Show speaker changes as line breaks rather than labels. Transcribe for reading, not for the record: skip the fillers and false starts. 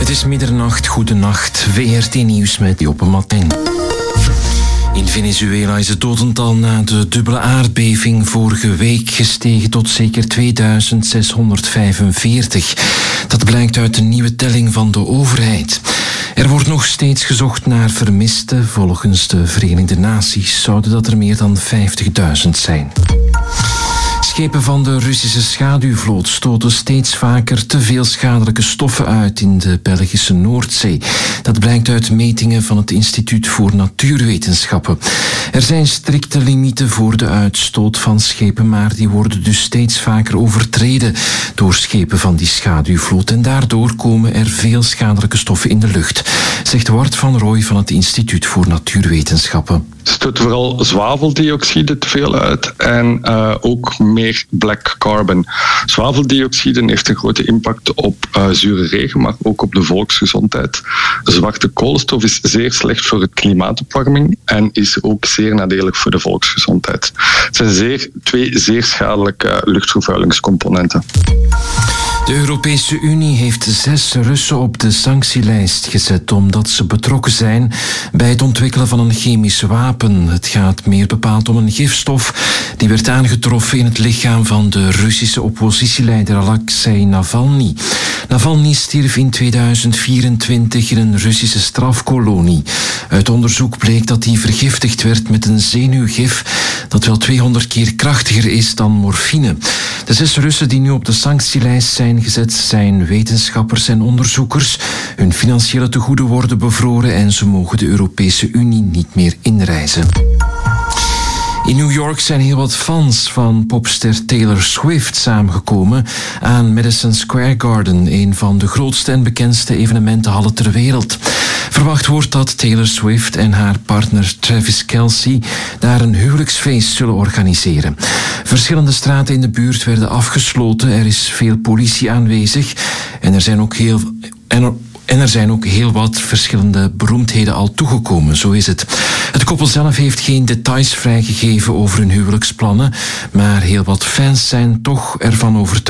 Het is middernacht, goedenacht. VRT Nieuws met Joppe Martijn. In Venezuela is het dodental na de dubbele aardbeving vorige week gestegen tot zeker 2645. Dat blijkt uit de nieuwe telling van de overheid. Er wordt nog steeds gezocht naar vermisten. Volgens de Verenigde Naties zouden dat er meer dan 50.000 zijn. Schepen van de Russische schaduwvloot stoten steeds vaker te veel schadelijke stoffen uit in de Belgische Noordzee. Dat blijkt uit metingen van het Instituut voor Natuurwetenschappen. Er zijn strikte limieten voor de uitstoot van schepen, maar die worden dus steeds vaker overtreden door schepen van die schaduwvloot. En daardoor komen er veel schadelijke stoffen in de lucht, zegt Wart van Rooij van het Instituut voor Natuurwetenschappen.
Het stoot vooral zwaveldioxide te veel uit en ook meer black carbon. Zwaveldioxide heeft een grote impact op zure regen, maar ook op de volksgezondheid. Zwarte koolstof is zeer slecht voor het klimaatopwarming en is ook zeer nadelig voor de volksgezondheid. Het zijn twee zeer schadelijke luchtvervuilingscomponenten.
De Europese Unie heeft 6 Russen op de sanctielijst gezet omdat ze betrokken zijn bij het ontwikkelen van een chemisch wapen. Het gaat meer bepaald om een gifstof die werd aangetroffen in het lichaam van de Russische oppositieleider Alexei Navalny. Navalny stierf in 2024 in een Russische strafkolonie. Uit onderzoek bleek dat hij vergiftigd werd met een zenuwgif dat wel 200 keer krachtiger is dan morfine. De 6 Russen die nu op de sanctielijst zijn gezet zijn wetenschappers en onderzoekers. Hun financiële tegoeden worden bevroren en ze mogen de Europese Unie niet meer inreizen. In New York zijn heel wat fans van popster Taylor Swift samengekomen aan Madison Square Garden, een van de grootste en bekendste evenementenhallen ter wereld. Verwacht wordt dat Taylor Swift en haar partner Travis Kelce daar een huwelijksfeest zullen organiseren. Verschillende straten in de buurt werden afgesloten, er is veel politie aanwezig en er zijn ook heel wat verschillende beroemdheden al toegekomen, zo is het. Het koppel zelf heeft geen details vrijgegeven over hun huwelijksplannen, maar heel wat fans zijn toch ervan overtuigd